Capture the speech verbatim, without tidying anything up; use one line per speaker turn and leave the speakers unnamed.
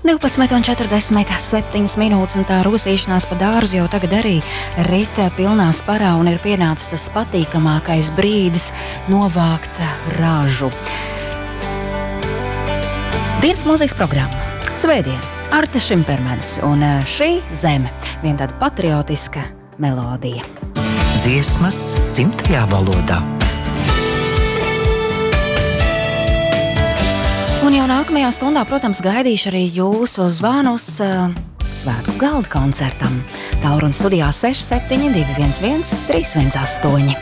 divpadsmit un četrdesmit septiņas minūtes, un tā rosīšanās pa dārzu jau tagad arī rita pilnā sparā, un ir pienācis tas patīkamākais brīdis novākt ražu. Dienas mūzikas programma. Svētdien, Arta Šimpermanis, un šī zeme, vien tāda patriotiska melodija.
Dziesmas dzimtajā valodā.
Un jau nākamajā stundā, protams, gaidīšu arī jūsu zvanus uh, svētku galda koncertam. Tālruņa studijā seši septiņi divi viens viens trīs viens astoņi.